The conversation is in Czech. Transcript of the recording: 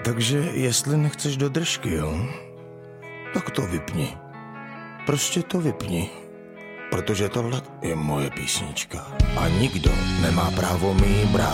Takže jestli nechceš do držky, jo, tak to vypni. Prostě to vypni. Protože tohle je moje písnička. A nikdo nemá právo mi ji brát.